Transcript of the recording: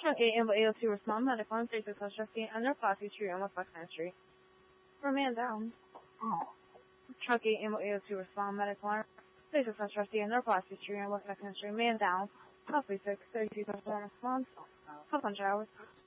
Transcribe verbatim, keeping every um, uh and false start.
Truck eight able to respond medical and three success trustee under Classy Street on West Buckner Street. For man down. Truck eight able to respond medical and three success trustee under Classy Street on West Buckner Street. Man down. Possibly six, thirty-two plus one response. twelve hundred hours.